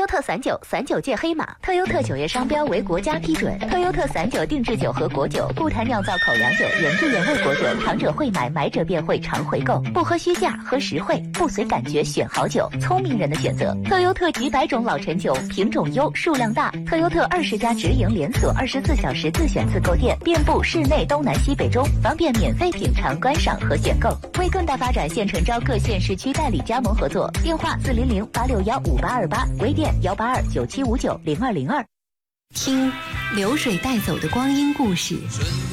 特散酒，散酒界黑马。特优特酒业商标为国家批准。特优特散酒定制酒和果酒，不谈酿造口粮酒、原汁原味果酒，尝者会买，买者便会常回购。不喝虚价，喝实惠，不随感觉选好酒，聪明人的选择。特优特几百种老陈酒，品种优，数量大。特优特20家直营连锁，24小时自选自购店，遍布市内东南西北中，方便免费品尝、观赏和选购。为更大发展，现诚招各县市区代理加盟合作，电话400-861-5828，微店182-9759-0202。 听流水带走的光阴故事。